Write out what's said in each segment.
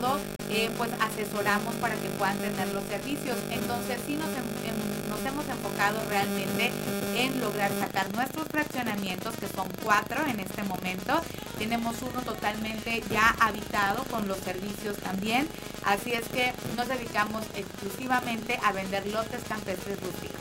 todo, pues asesoramos para que puedan tener los servicios. Entonces sí nos hemos enfocado realmente en lograr sacar nuestros fraccionamientos, que son 4 en este momento. Tenemos uno totalmente ya habitado con los servicios también, así es que nos dedicamos exclusivamente a vender lotes campestres rústicos.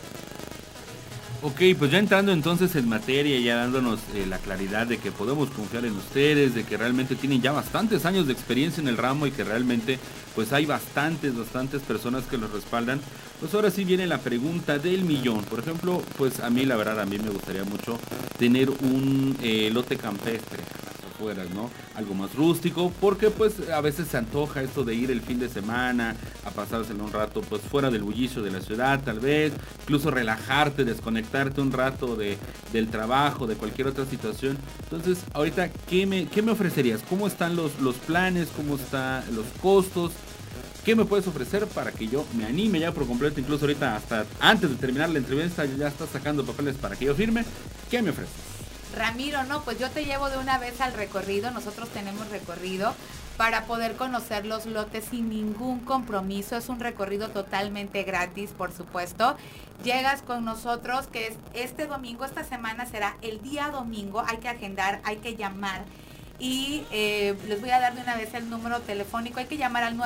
Ok, pues ya entrando entonces en materia, ya dándonos la claridad de que podemos confiar en ustedes, de que realmente tienen ya bastantes años de experiencia en el ramo y que realmente pues hay bastantes personas que los respaldan. Pues ahora sí viene la pregunta del millón. Por ejemplo, pues a mí la verdad, a mí me gustaría mucho tener un lote campestre a las afueras, ¿no? Algo más rústico, porque pues a veces se antoja esto de ir el fin de semana a pasárselo un rato pues fuera del bullicio de la ciudad, tal vez, incluso relajarte, desconectarte un rato del trabajo, de cualquier otra situación. Entonces, ahorita, ¿qué me ofrecerías? ¿Cómo están los planes? ¿Cómo están los costos? ¿Qué me puedes ofrecer para que yo me anime ya por completo? Incluso ahorita, hasta antes de terminar la entrevista, ya estás sacando papeles para que yo firme. ¿Qué me ofreces? Ramiro, no, pues yo te llevo de una vez al recorrido. Nosotros tenemos recorrido para poder conocer los lotes sin ningún compromiso. Es un recorrido totalmente gratis, por supuesto. Llegas con nosotros, que es este domingo, esta semana será el día domingo. Hay que agendar, hay que llamar. Y les voy a dar de una vez el número telefónico. Hay que llamar al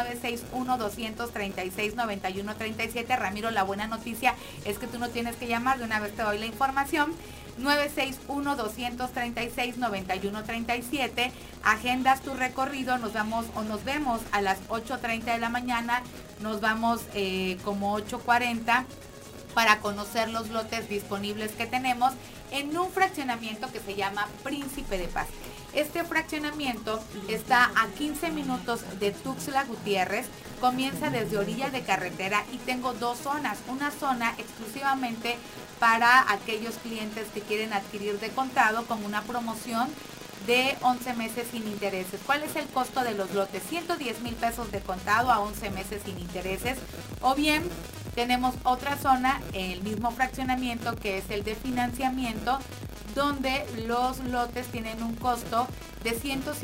961-236-9137. Ramiro, la buena noticia es que tú no tienes que llamar, de una vez te doy la información. 961-236-9137. Agendas tu recorrido, nos vemos a las 8:30 de la mañana, nos vamos como 8:40 para conocer los lotes disponibles que tenemos en un fraccionamiento que se llama Príncipe de Paz. Este fraccionamiento está a 15 minutos de Tuxtla Gutiérrez, comienza desde orilla de carretera y tengo 2 zonas. Una zona exclusivamente para aquellos clientes que quieren adquirir de contado con una promoción de 11 meses sin intereses. ¿Cuál es el costo de los lotes? 110,000 pesos de contado a 11 meses sin intereses. O bien tenemos otra zona, el mismo fraccionamiento, que es el de financiamiento, donde los lotes tienen un costo de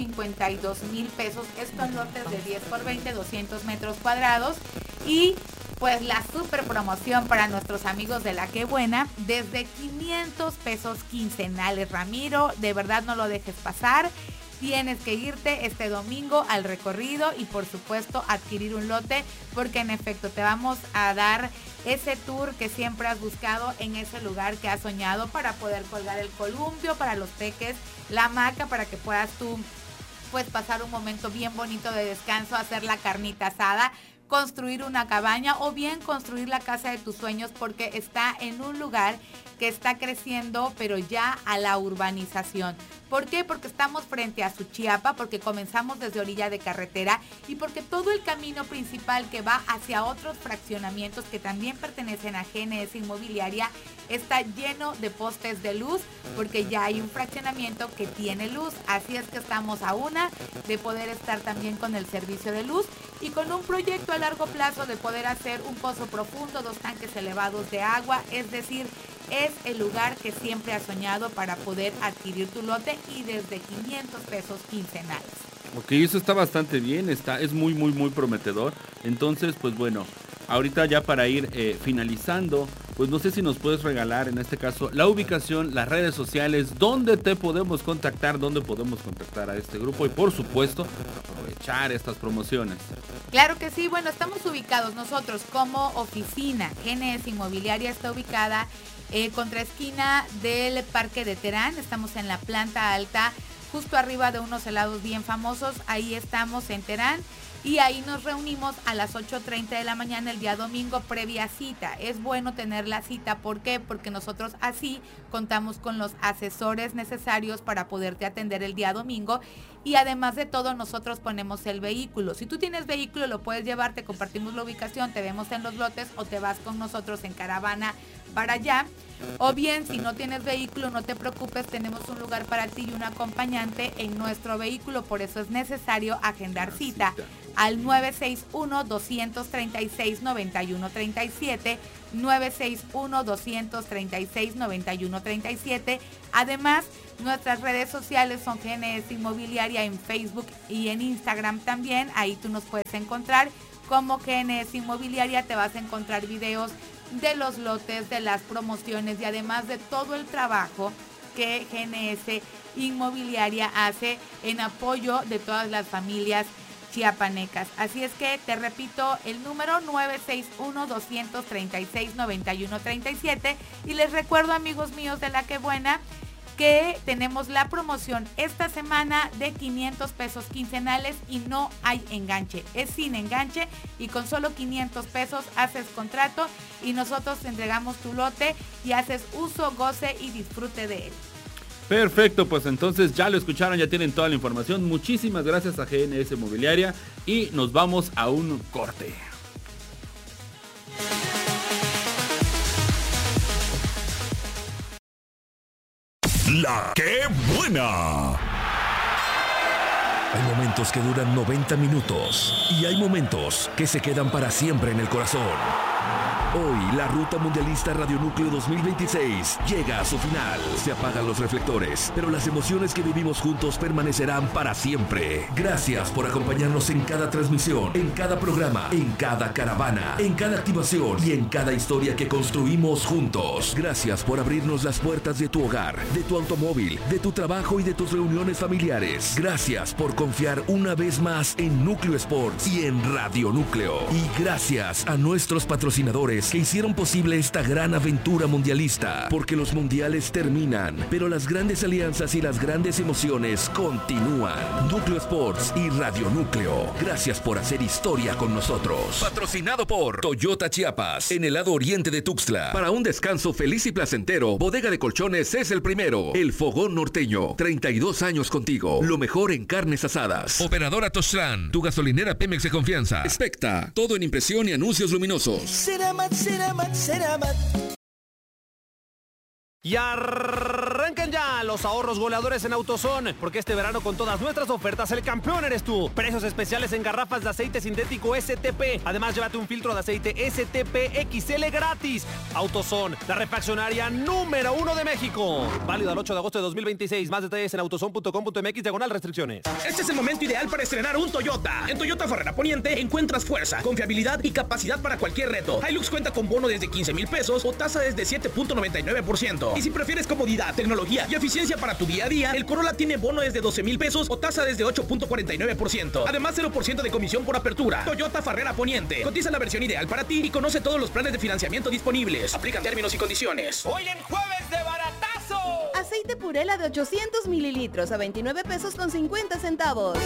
152,000 pesos. Estos lotes de 10 por 20, 200 metros cuadrados. Y pues la super promoción para nuestros amigos de La Qué Buena, desde 500 pesos quincenales. Ramiro, de verdad no lo dejes pasar. Tienes que irte este domingo al recorrido y por supuesto adquirir un lote, porque en efecto te vamos a dar ese tour que siempre has buscado en ese lugar que has soñado, para poder colgar el columpio para los peques, la hamaca para que puedas tú pues pasar un momento bien bonito de descanso, hacer la carnita asada, construir una cabaña o bien construir la casa de tus sueños, porque está en un lugar que está creciendo, pero ya a la urbanización. ¿Por qué? Porque estamos frente a Suchiapa, porque comenzamos desde orilla de carretera y porque todo el camino principal que va hacia otros fraccionamientos que también pertenecen a GNS Inmobiliaria está lleno de postes de luz, porque ya hay un fraccionamiento que tiene luz. Así es que estamos a una de poder estar también con el servicio de luz y con un proyecto a largo plazo de poder hacer un pozo profundo, 2 tanques elevados de agua. Es decir, es el lugar que siempre has soñado para poder adquirir tu lote, y desde 500 pesos quincenales. Ok, eso está bastante bien, es muy prometedor. Entonces, pues bueno, ahorita ya para ir finalizando, pues no sé si nos puedes regalar, en este caso, la ubicación, las redes sociales, dónde te podemos contactar, dónde podemos contactar a este grupo y por supuesto aprovechar estas promociones. Claro que sí, bueno, estamos ubicados nosotros como oficina. GNS Inmobiliaria está ubicada contra esquina del Parque de Terán. Estamos en la planta alta, justo arriba de unos helados bien famosos. Ahí estamos en Terán. Y ahí nos reunimos a las 8:30 de la mañana el día domingo, previa cita. Es bueno tener la cita, ¿por qué? Porque nosotros así contamos con los asesores necesarios para poderte atender el día domingo. Y además de todo, nosotros ponemos el vehículo. Si tú tienes vehículo, lo puedes llevar, te compartimos la ubicación, te vemos en los lotes o te vas con nosotros en caravana para allá. O bien, si no tienes vehículo, no te preocupes, tenemos un lugar para ti y un acompañante acompañante en nuestro vehículo. Por eso es necesario agendar cita al 961-236-9137, 961-236-9137. Además, nuestras redes sociales son GNS Inmobiliaria en Facebook y en Instagram también. Ahí tú nos puedes encontrar como GNS Inmobiliaria. Te vas a encontrar videos de los lotes, de las promociones y además de todo el trabajo que GNS Inmobiliaria hace en apoyo de todas las familias chiapanecas. Así es que te repito el número 961-236-9137 y les recuerdo, amigos míos de La Que Buena, que tenemos la promoción esta semana de 500 pesos quincenales y no hay enganche, es sin enganche y con solo 500 pesos haces contrato y nosotros te entregamos tu lote y haces uso, goce y disfrute de él. Perfecto, pues entonces ya lo escucharon, ya tienen toda la información. Muchísimas gracias a GNS Inmobiliaria y nos vamos a un corte. La Que Buena. Hay momentos que duran 90 minutos y hay momentos que se quedan para siempre en el corazón. Hoy, la Ruta Mundialista Radio Núcleo 2026 llega a su final. Se apagan los reflectores, pero las emociones que vivimos juntos permanecerán para siempre. Gracias por acompañarnos en cada transmisión, en cada programa, en cada caravana, en cada activación y en cada historia que construimos juntos. Gracias por abrirnos las puertas de tu hogar, de tu automóvil, de tu trabajo y de tus reuniones familiares. Gracias por confiar una vez más en Núcleo Sports y en Radio Núcleo. Y gracias a nuestros patrocinadores que hicieron posible esta gran aventura mundialista, porque los mundiales terminan, pero las grandes alianzas y las grandes emociones continúan. Núcleo Sports y Radio Núcleo, gracias por hacer historia con nosotros. Patrocinado por Toyota Chiapas, en el lado oriente de Tuxtla. Para un descanso feliz y placentero, Bodega de Colchones es el primero. El Fogón Norteño, 32 años contigo, lo mejor en carnes asadas. Operadora Tostlán, tu gasolinera Pemex de confianza. Specta, todo en impresión y anuncios luminosos. Ceramat. Y arrancan ya los ahorros goleadores en AutoZone, porque este verano con todas nuestras ofertas el campeón eres tú. Precios especiales en garrafas de aceite sintético STP. Además, llévate un filtro de aceite STP XL gratis. AutoZone, la refaccionaria número 1 de México. Válido al 8 de agosto de 2026. Más detalles en autozone.com.mx/restricciones. Este es el momento ideal para estrenar un Toyota. En Toyota Farrera Poniente encuentras fuerza, confiabilidad y capacidad para cualquier reto. Hilux cuenta con bono desde 15,000 pesos o tasa desde 7.99%. Y si prefieres comodidad, tecnología y eficiencia para tu día a día, el Corolla tiene bono desde 12,000 pesos o tasa desde 8.49%. Además, 0% de comisión por apertura. Toyota Farrera Poniente. Cotiza la versión ideal para ti y conoce todos los planes de financiamiento disponibles. Aplican términos y condiciones. Hoy en Jueves de Baratazo. Aceite Purela de 800 mililitros a 29 pesos con 50 centavos.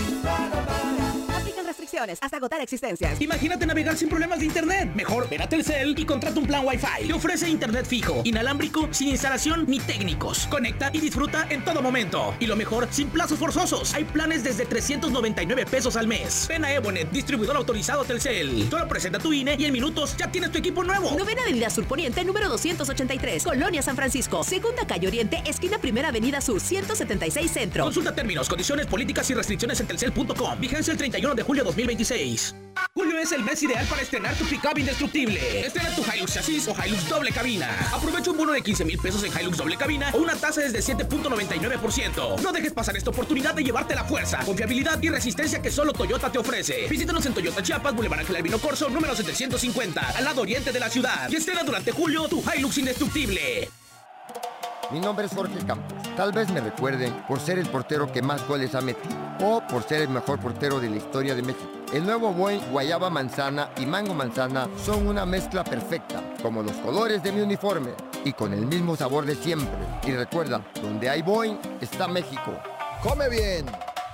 Aplican restricciones hasta agotar existencias. Imagínate navegar sin problemas de internet. Mejor ven a Telcel y contrata un plan Wi-Fi. Te ofrece internet fijo, inalámbrico, sin instalación ni técnicos. Conecta y disfruta en todo momento. Y lo mejor, sin plazos forzosos. Hay planes desde 399 pesos al mes. Ven a Ebonet, distribuidor autorizado Telcel. Solo presenta tu INE y en minutos ya tienes tu equipo nuevo. Novena Avenida Sur Poniente, número 283, Colonia San Francisco. Segunda Calle Oriente, esquina Primera Avenida Sur, 176 Centro. Consulta términos, condiciones, políticas y restricciones en telcel.com. Vigencia el 31 de julio 2026. Julio es el mes ideal para estrenar tu pick-up indestructible. Estrena tu Hilux chasis o Hilux doble cabina. Aprovecha un bono de 15,000 pesos en Hilux doble cabina o una tasa desde 7.99%. No dejes pasar esta oportunidad de llevarte la fuerza, confiabilidad y resistencia que solo Toyota te ofrece. Visítanos en Toyota Chiapas, Boulevard Ángel Albino Corzo, número 750, al lado oriente de la ciudad. Y estrena durante julio tu Hilux indestructible. Mi nombre es Jorge Campos. Tal vez me recuerden por ser el portero que más goles ha metido o por ser el mejor portero de la historia de México. El nuevo Boing Guayaba Manzana y Mango Manzana son una mezcla perfecta, como los colores de mi uniforme y con el mismo sabor de siempre. Y recuerda, donde hay Boing está México. ¡Come bien!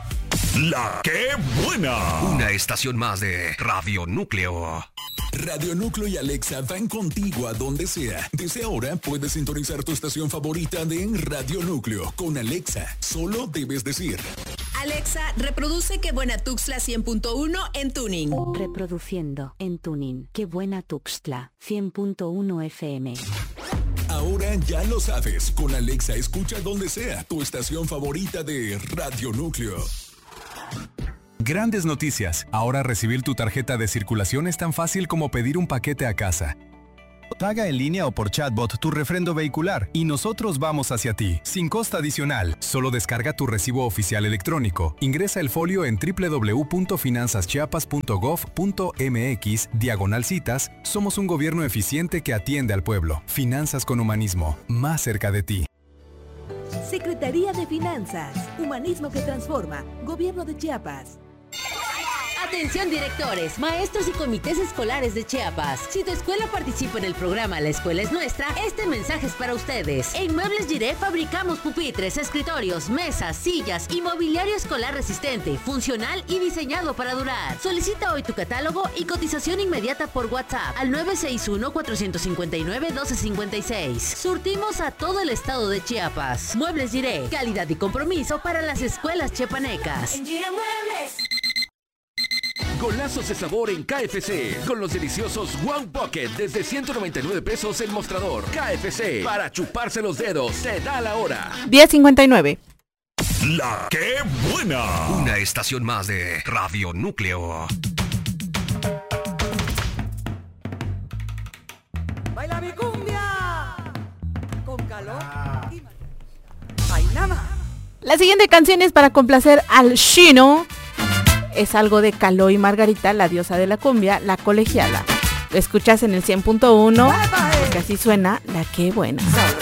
La Que Buena. Una estación más de Radio Núcleo. Radio Núcleo y Alexa van contigo a donde sea. Desde ahora puedes sintonizar tu estación favorita de Radio Núcleo con Alexa. Solo debes decir: Alexa, reproduce Qué Buena Tuxtla 100.1 en Tuning. Reproduciendo en Tuning. Qué Buena Tuxtla 100.1 FM. Ahora Ya lo sabes, con Alexa escucha donde sea tu estación favorita de Radio Núcleo. Grandes noticias. Ahora recibir tu tarjeta de circulación es tan fácil como pedir un paquete a casa. Paga en línea o por chatbot tu refrendo vehicular y nosotros vamos hacia ti, sin costo adicional. Solo descarga tu recibo oficial electrónico. Ingresa el folio en www.finanzaschiapas.gov.mx/citas. Somos un gobierno eficiente que atiende al pueblo. Finanzas con humanismo, más cerca de ti. Secretaría de Finanzas, Humanismo que Transforma, Gobierno de Chiapas. Atención directores, maestros y comités escolares de Chiapas. Si tu escuela participa en el programa La Escuela es Nuestra, este mensaje es para ustedes. En Muebles Giré fabricamos pupitres, escritorios, mesas, sillas y mobiliario escolar resistente, funcional y diseñado para durar. Solicita hoy tu catálogo y cotización inmediata por WhatsApp al 961-459-1256. Surtimos a todo el estado de Chiapas. Muebles Giré, calidad y compromiso para las escuelas chiapanecas. En Giré Muebles. Golazos de sabor en KFC, con los deliciosos One Pocket desde 199 pesos el mostrador. KFC, para chuparse los dedos, se da la hora. 10:59. La ¡Qué buena! Una estación más de Radio Núcleo. ¡Baila mi cumbia! Con calor y bailaba. La siguiente canción es para complacer al Chino. Es algo de Caló y Margarita, la diosa de la cumbia, la colegiala. Lo escuchas en el 100.1, porque así suena la Qué Buena.